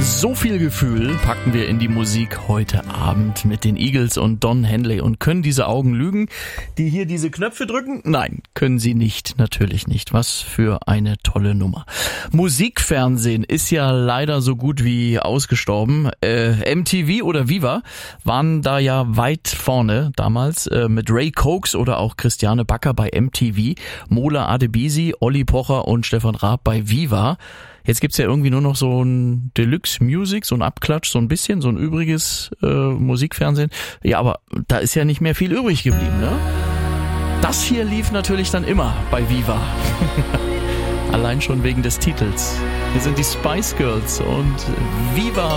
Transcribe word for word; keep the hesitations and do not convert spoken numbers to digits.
So viel Gefühl packen wir in die Musik heute Abend mit den Eagles und Don Henley. Und können diese Augen lügen, die hier diese Knöpfe drücken? Nein, können sie nicht, natürlich nicht. Was für eine tolle Nummer. Musikfernsehen ist ja leider so gut wie ausgestorben. Äh, M T V oder Viva waren da ja weit vorne damals äh, mit Ray Cokes oder auch Christiane Backer bei M T V, Mola Adebisi, Olli Pocher und Stefan Raab bei Viva. Jetzt gibt's ja irgendwie nur noch so ein Deluxe Music, so ein Abklatsch, so ein bisschen, so ein übriges äh, Musikfernsehen. Ja, aber da ist ja nicht mehr viel übrig geblieben, ne? Das hier lief natürlich dann immer bei Viva. Allein schon wegen des Titels. Wir sind die Spice Girls und Viva